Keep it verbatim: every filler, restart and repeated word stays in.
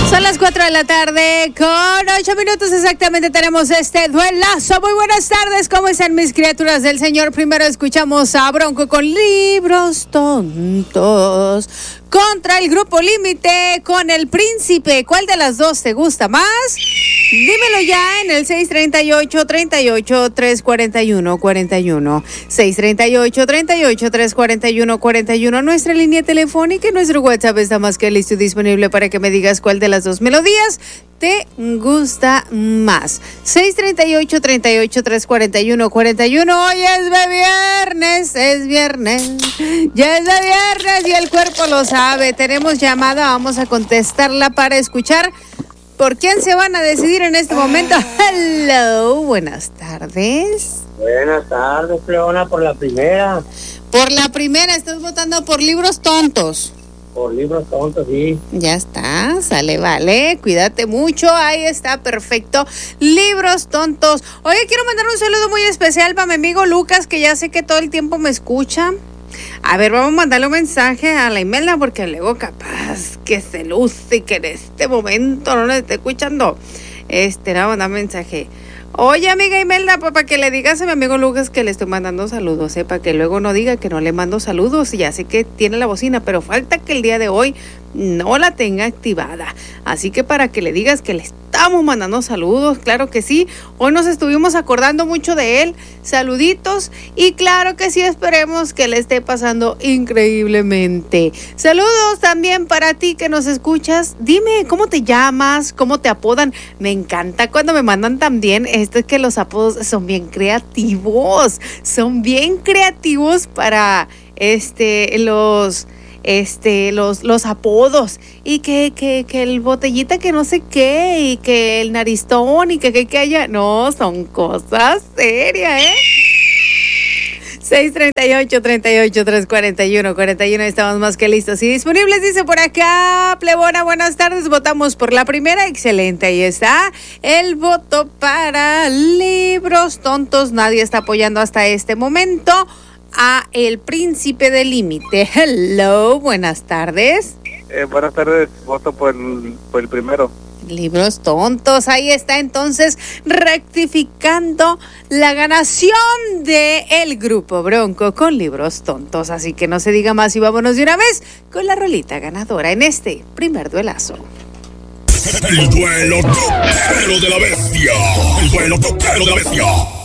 Son las cuatro de la tarde con ocho minutos exactamente tenemos este duelazo. Muy buenas tardes, ¿cómo están mis criaturas del Señor? Primero escuchamos a Bronco con Libros Tontos contra el Grupo Límite con El Príncipe. ¿Cuál de las dos te gusta más? Dímelo ya en el seis treinta y ocho, treinta y ocho, trescientos cuarenta y uno, cuarenta y uno. seis treinta y ocho, treinta y ocho, trescientos cuarenta y uno, cuarenta y uno. Nuestra línea telefónica y nuestro WhatsApp está más que listo y disponible para que me digas cuál de las dos melodías te gusta más. seis treinta y ocho, treinta y ocho, trescientos cuarenta y uno, cuarenta y uno. Hoy es de viernes, es viernes. Ya es de viernes y el cuerpo lo sabe. Tenemos llamada, vamos a contestarla para escuchar por quién se van a decidir en este momento. Hello, buenas tardes. Buenas tardes, Leona, por la primera. Por la primera, estás votando por Libros Tontos. Por Libros Tontos, sí. Ya está, sale, vale, cuídate mucho, ahí está, perfecto. Libros Tontos. Oye, quiero mandar un saludo muy especial para mi amigo Lucas, que ya sé que todo el tiempo me escucha. A ver, vamos a mandarle un mensaje a la Imelda, porque luego capaz que se luce y que en este momento no le esté escuchando. Este, le voy a mandar un mensaje. Oye, amiga Imelda, para que le digas a mi amigo Lucas que le estoy mandando saludos, ¿eh? Para que luego no diga que no le mando saludos. Ya sé que tiene la bocina, pero falta que el día de hoy no la tenga activada. Así que para que le digas que le estamos mandando saludos, claro que sí. Hoy nos estuvimos acordando mucho de él. Saluditos y claro que sí, esperemos que le esté pasando increíblemente. Saludos también para ti que nos escuchas. Dime, ¿cómo te llamas? ¿Cómo te apodan? Me encanta cuando me mandan también. Esto es que los apodos son bien creativos. Son bien creativos para este los... este los los apodos y que que que el botellita que no sé qué y que el naristón y que que, que haya, no, son cosas serias, ¿eh? seis treinta y ocho, treinta y ocho, trescientos cuarenta y uno, cuarenta y uno. Estamos más que listos y disponibles, dice por acá Plebona. Buenas tardes, votamos por la primera. Excelente, ahí está el voto para Libros Tontos. Nadie está apoyando hasta este momento a El Príncipe del Límite. Hello, buenas tardes. Eh, buenas tardes, voto por el, por el primero. Libros Tontos, ahí está entonces rectificando la ganación de el Grupo Bronco con Libros Tontos. Así que no se diga más y vámonos de una vez con la rolita ganadora en este primer duelazo. El duelo toquero de la bestia. El duelo toquero de la bestia.